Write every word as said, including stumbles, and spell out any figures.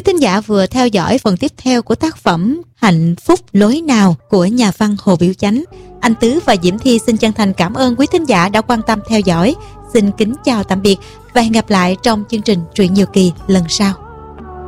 thính giả vừa theo dõi phần tiếp theo của tác phẩm Hạnh phúc lối nào của nhà văn Hồ Biểu Chánh. Anh Tứ và Diễm Thi xin chân thành cảm ơn quý thính giả đã quan tâm theo dõi. Xin kính chào tạm biệt và hẹn gặp lại trong chương trình Truyện Nhiều Kỳ lần sau.